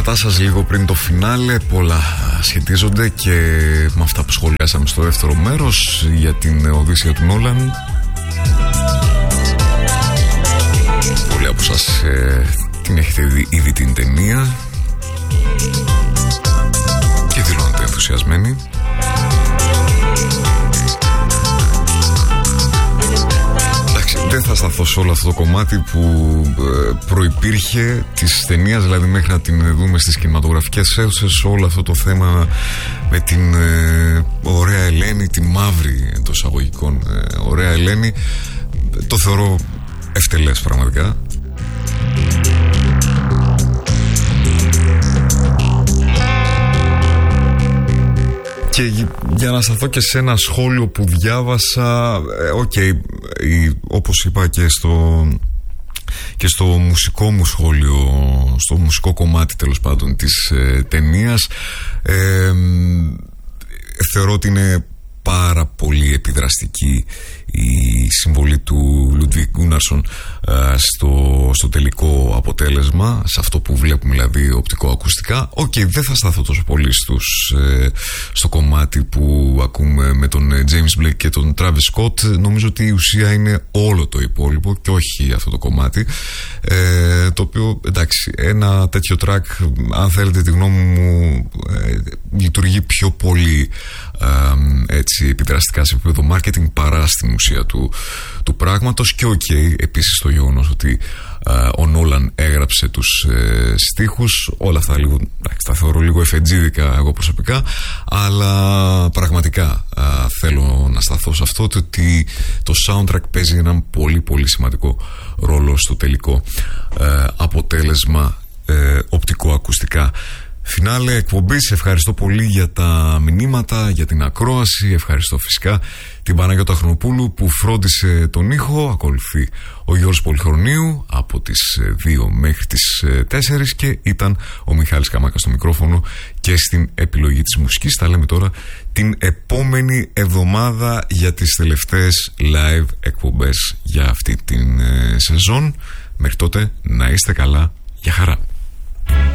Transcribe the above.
μηνύματά σας λίγο πριν το φινάλε. Πολλά σχετίζονται και με αυτά που σχολιάσαμε στο δεύτερο μέρος για την Οδύσσεια του Νόλαν. Πολλοί από σας την έχετε δει ήδη την ταινία και δηλώνετε ενθουσιασμένοι. Δεν θα σταθώ σε όλο αυτό το κομμάτι που προϋπήρχε της ταινίας, δηλαδή μέχρι να την δούμε στις κινηματογραφικές αίθουσες, όλο αυτό το θέμα με την ωραία Ελένη, τη μαύρη εντός εισαγωγικών ωραία Ελένη, το θεωρώ ευτελές πραγματικά. Και για να σταθώ και σε ένα σχόλιο που διάβασα, όπως είπα και στο μουσικό μου σχόλιο, στο μουσικό κομμάτι τέλος πάντων της ταινίας, θεωρώ ότι είναι πάρα πολύ επιδραστική η συμβολή του Λούντβιγκ Γκούναρσον στο τελικό αποτέλεσμα, σε αυτό που βλέπουμε δηλαδή οπτικοακουστικά. Δεν θα σταθώ τόσο πολύ στο κομμάτι που ακούμε με τον James Blake και τον Travis Scott. Νομίζω ότι η ουσία είναι όλο το υπόλοιπο και όχι αυτό το κομμάτι, το οποίο εντάξει, ένα τέτοιο track, αν θέλετε τη γνώμη μου, λειτουργεί πιο πολύ έτσι επιδραστικά σε επίπεδο marketing παρά στην ουσία του πράγματος. Και επίσης το γεγονός ότι ο Νόλαν έγραψε τους στίχους, όλα αυτά λίγο, τα θεωρώ λίγο εφετζίδικα εγώ προσωπικά, αλλά πραγματικά θέλω να σταθώ σε αυτό, ότι το soundtrack παίζει έναν πολύ πολύ σημαντικό ρόλο στο τελικό αποτέλεσμα οπτικοακουστικά. Φινάλε εκπομπής. Ευχαριστώ πολύ για τα μηνύματα, για την ακρόαση. Ευχαριστώ φυσικά την Παναγιώτα Χρονοπούλου που φρόντισε τον ήχο. Ακολουθεί ο Γιώργος Πολυχρονίου από τις 2 μέχρι τις 4 και ήταν ο Μιχάλης Καμάκας στο μικρόφωνο και στην επιλογή της μουσικής. Τα λέμε τώρα την επόμενη εβδομάδα για τις τελευταίες live εκπομπές για αυτή την σεζόν. Μέχρι τότε να είστε καλά. Γεια χαρά.